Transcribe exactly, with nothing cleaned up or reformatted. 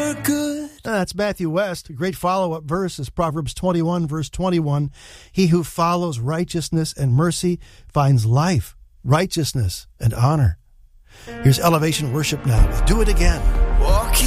for good. That's Matthew West. A great follow-up verse is Proverbs twenty-one, verse twenty-one. He who follows righteousness and mercy finds life, righteousness, and honor. Here's Elevation Worship now with Do It Again. Walking